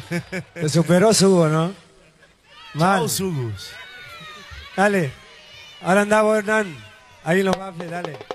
Te superó Sugo, ¿no? Mal. Chao, Sugus. Dale. Ahora anda vos, Hernán. Ahí en los baffles, dale.